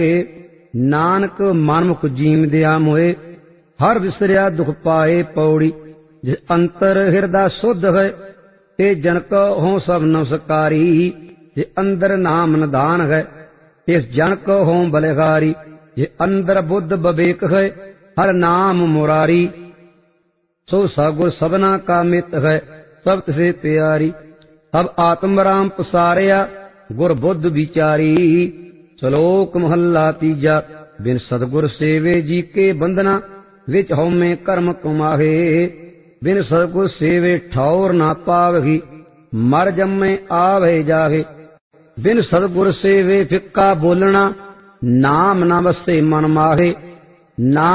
ਨਾਨਕ ਮਨਮੁਖ ਜੀਵਦਿਆ ਮੋਏ ਹਰ ਵਿਸਰਿਆ ਦੁਖ ਪਾਏ ਪੌੜੀ। ਜਿਸ ਅੰਤਰ ਹਿਰਦਾ ਸੁਧ ਹੈ ਤੇ ਜਨਕ ਹੋਂ ਸਭ ਨਮਸਕਾਰੀ। ਜੇ ਅੰਦਰ ਨਾਮ ਨਿਦਾਨ ਹੈ ਤਿਸ ਜਨਕ ਹੋਂ ਬਲਿਹਾਰੀ। ਜੇ ਅੰਦਰ ਬੁੱਧ ਵਿਵੇਕ ਹੈ ਹਰ ਨਾਮ ਮੁਰਾਰੀ। ਸੋ ਸਗੁਰ ਸਭਨਾ ਕਾ ਮਿਤ ਹੈ ਸਭ ਤਿਸੇ ਪਿਆਰੀ। ਸਭ ਆਤਮ ਰਾਮ ਪਸਾਰਿਆ ਗੁਰ ਬੁੱਧ ਵਿਚਾਰੀ। ਸ਼ਲੋਕ ਮਹੱਲਾ ਤੀਜਾ। ਬਿਨ ਸਤਿਗੁਰ ਸੇਵੇ ਜੀ ਕੇ ਬੰਧਨਾ ਵਿੱਚ ਹਉਮੈ ਕਰਮ ਕਮਾਹੇ। ਬਿਨ ਸਤਿਗੁਰ ਸੇਵੇ ਠੌਰ ਨਾ ਪਾਵਹੀ ਮਰ ਜੰਮੇ ਆਵੇ ਜਾਹੇ। ਬਿਨ ਸਤਿਗੁਰ ਸੇਵੇ ਫਿੱਕਾ ਬੋਲਣਾ ਨਾਮ ਨਾ ਵਸੇ ਮਨ ਮਾਹੇ। ਨਾਮ